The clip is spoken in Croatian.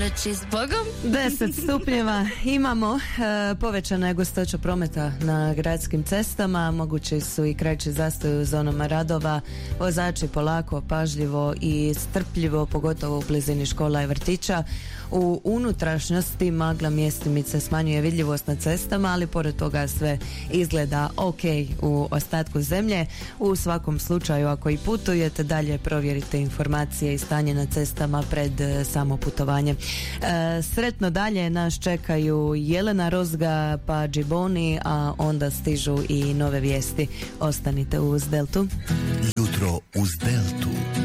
reći zbogom. 10 stupnjeva imamo, povećana je gustoća prometa na gradskim cestama, mogući su i kraći zastoji u zonama radova, vozači polako, pažljivo i strpljivo, pogotovo u blizini škola i vrtića. U unutrašnjosti magla mjestimice smanjuje vidljivost na cestama, ali pored toga sve izgleda ok u ostatku zemlje. U svakom slučaju, ako i putujete, dalje provjerite informacije i stanje na cestama pred samo putovanje. Sretno dalje nas čekaju Jelena Rozga pa Džiboni, a onda stižu i nove vijesti. Ostanite uz Deltu. Jutro uz Deltu.